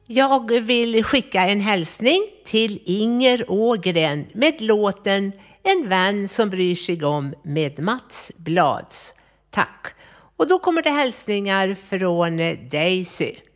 Jag vill skicka en hälsning till Inger Ågren med låten En vän som bryr sig om med Mats Blads. Tack. Och då kommer det hälsningar från Daisy.